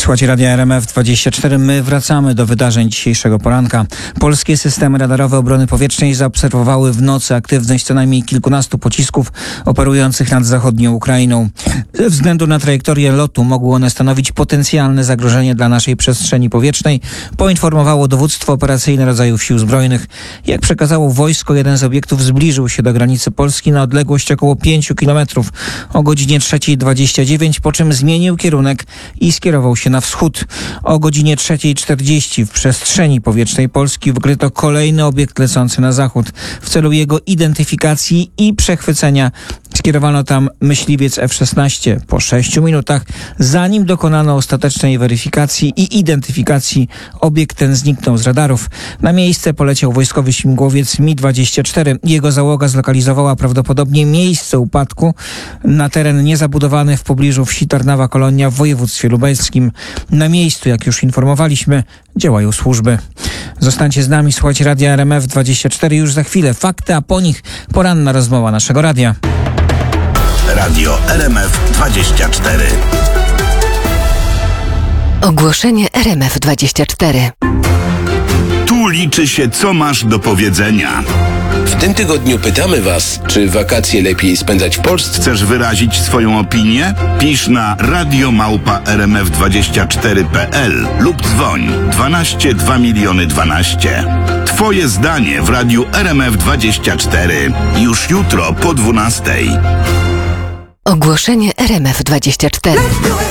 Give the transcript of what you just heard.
Słuchajcie Radia RMF24. My wracamy do wydarzeń dzisiejszego poranka. Polskie systemy radarowe obrony powietrznej zaobserwowały w nocy aktywność co najmniej kilkunastu pocisków operujących nad zachodnią Ukrainą. Ze względu na trajektorię lotu mogły one stanowić potencjalne zagrożenie dla naszej przestrzeni powietrznej, poinformowało dowództwo operacyjne rodzajów Sił Zbrojnych. Jak przekazało wojsko, jeden z obiektów zbliżył się do granicy Polski na odległość około 5 km o godzinie 3:29, po czym zmienił kierunek i skierował się na wschód. O godzinie 3:40 w przestrzeni powietrznej Polski wykryto kolejny obiekt lecący na zachód. W celu jego identyfikacji i przechwycenia skierowano tam myśliwiec F-16. Po 6 minutach, zanim dokonano ostatecznej weryfikacji i identyfikacji, obiekt ten zniknął z radarów. Na miejsce poleciał wojskowy śmigłowiec Mi-24. Jego załoga zlokalizowała prawdopodobnie miejsce upadku na teren niezabudowany w pobliżu wsi Tarnawa Kolonia w województwie lubelskim. Na miejscu, jak już informowaliśmy, działają służby. Zostańcie z nami, słuchajcie Radia RMF24. Już za chwilę fakty, a po nich poranna rozmowa naszego radia. Radio RMF24. Ogłoszenie RMF24. Tu liczy się, co masz do powiedzenia. W tym tygodniu pytamy Was, czy wakacje lepiej spędzać w Polsce? Chcesz wyrazić swoją opinię? Pisz na radio@rmf24.pl lub dzwoń 12 2 miliony 12. Twoje zdanie w radiu RMF24 już jutro po 12:00. Ogłoszenie RMF24.